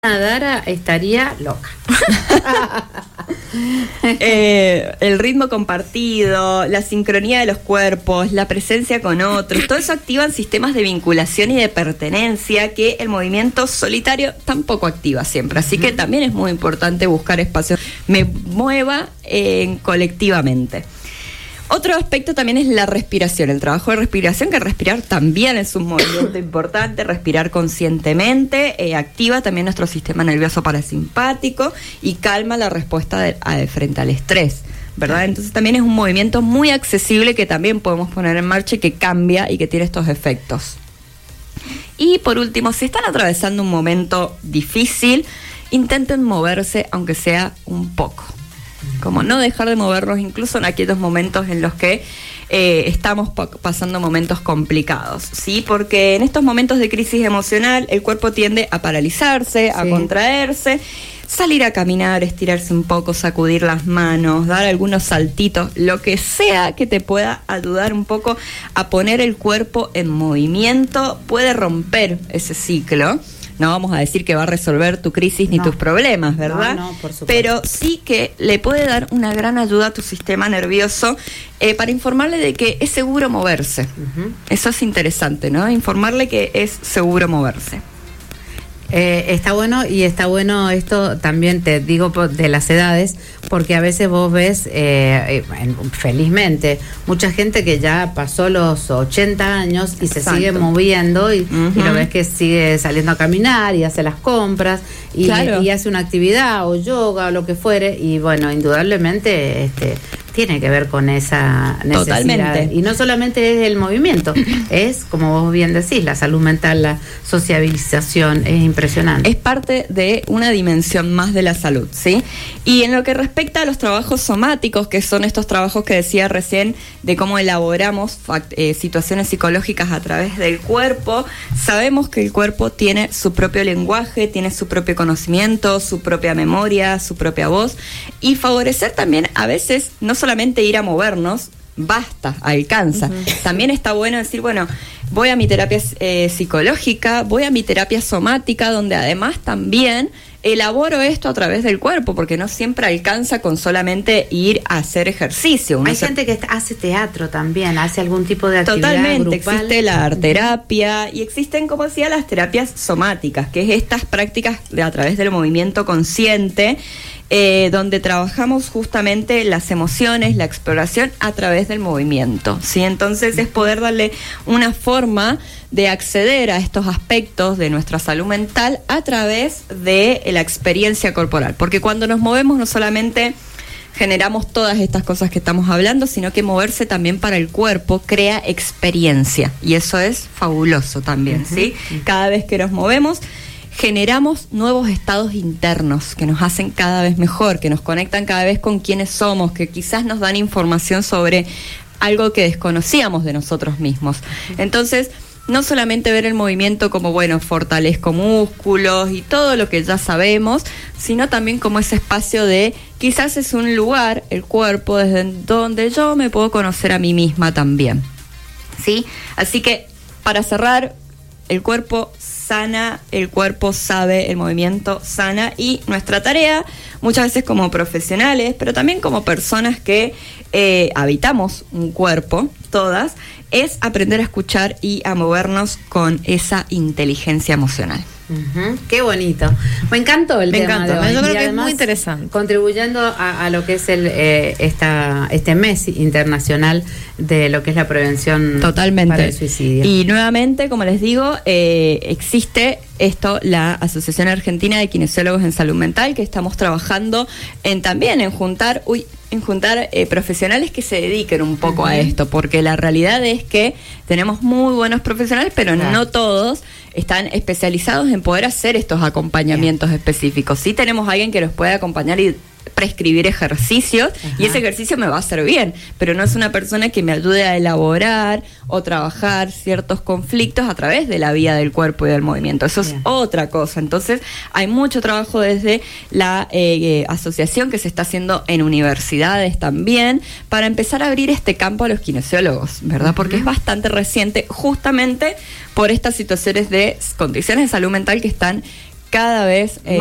Dara estaría loca. El ritmo compartido, la sincronía de los cuerpos, la presencia con otros, todo eso activan sistemas de vinculación y de pertenencia que el movimiento solitario tampoco activa siempre. Así que también es muy importante buscar espacios me mueva colectivamente. Otro aspecto también es la respiración, el trabajo de respiración, que respirar también es un movimiento importante, respirar conscientemente, activa también nuestro sistema nervioso parasimpático y calma la respuesta frente al estrés, ¿verdad? Entonces también es un movimiento muy accesible que también podemos poner en marcha y que cambia y que tiene estos efectos. Y por último, si están atravesando un momento difícil, intenten moverse aunque sea un poco. Como no dejar de movernos incluso en aquellos momentos en los que estamos pasando momentos complicados, ¿sí? Porque en estos momentos de crisis emocional el cuerpo tiende a paralizarse, a contraerse, salir a caminar, estirarse un poco, sacudir las manos, dar algunos saltitos, lo que sea que te pueda ayudar un poco a poner el cuerpo en movimiento, puede romper ese ciclo. No vamos a decir que va a resolver tu crisis ni tus problemas, ¿verdad? No, por supuesto. Pero sí que le puede dar una gran ayuda a tu sistema nervioso para informarle de que es seguro moverse. Eso es interesante, ¿no? Informarle que es seguro moverse. Está bueno, y está bueno esto también, te digo, de las edades, porque a veces vos ves, felizmente, mucha gente que ya pasó los 80 años y se sigue moviendo y lo ves que sigue saliendo a caminar y hace las compras y hace una actividad o yoga o lo que fuere, y bueno, indudablemente tiene que ver con esa necesidad. Totalmente. Y no solamente es el movimiento, es, como vos bien decís, la salud mental, la sociabilización, es impresionante. Es parte de una dimensión más de la salud, ¿sí? Y en lo que respecta a los trabajos somáticos, que son estos trabajos que decía recién, de cómo elaboramos situaciones psicológicas a través del cuerpo, sabemos que el cuerpo tiene su propio lenguaje, tiene su propio conocimiento, su propia memoria, su propia voz, y favorecer también a veces no solamente ir a movernos, basta, alcanza. También está bueno decir, bueno, voy a mi terapia psicológica, voy a mi terapia somática, donde además también elaboro esto a través del cuerpo, porque no siempre alcanza con solamente ir a hacer ejercicio. Hay gente que hace teatro también, hace algún tipo de actividad totalmente grupal. Existe la arterapia y existen, como decía, las terapias somáticas, que es estas prácticas a través del movimiento consciente, donde trabajamos justamente las emociones, la exploración a través del movimiento, ¿sí? Entonces es poder darle una forma de acceder a estos aspectos de nuestra salud mental a través de la experiencia corporal, porque cuando nos movemos no solamente generamos todas estas cosas que estamos hablando, sino que moverse también para el cuerpo crea experiencia, y eso es fabuloso también, ¿sí? Cada vez que nos movemos generamos nuevos estados internos que nos hacen cada vez mejor, que nos conectan cada vez con quiénes somos, que quizás nos dan información sobre algo que desconocíamos de nosotros mismos. Entonces, no solamente ver el movimiento como, bueno, fortalezco músculos y todo lo que ya sabemos, sino también como ese espacio de, quizás es un lugar, el cuerpo, desde donde yo me puedo conocer a mí misma también, ¿sí? Así que, para cerrar, el cuerpo sana, el cuerpo sabe, el movimiento sana, y nuestra tarea, muchas veces como profesionales, pero también como personas que habitamos un cuerpo, todas, es aprender a escuchar y a movernos con esa inteligencia emocional. Qué bonito. Me encantó el tema de hoy. Yo creo que además, es muy interesante. Contribuyendo a lo que es este mes internacional de lo que es la prevención para el suicidio. Y nuevamente, como les digo, existe la Asociación Argentina de Kinesiólogos en Salud Mental, que estamos trabajando en juntar profesionales que se dediquen un poco a esto, porque la realidad es que tenemos muy buenos profesionales, pero no todos están especializados en poder hacer estos acompañamientos específicos. Sí tenemos a alguien que los puede acompañar y prescribir ejercicios, y ese ejercicio me va a hacer bien, pero no es una persona que me ayude a elaborar o trabajar ciertos conflictos a través de la vía del cuerpo y del movimiento. Eso es otra cosa. Entonces hay mucho trabajo desde la asociación que se está haciendo en universidades también, para empezar a abrir este campo a los kinesiólogos, ¿verdad? Porque es bastante reciente, justamente por estas situaciones de condiciones de salud mental que están cada vez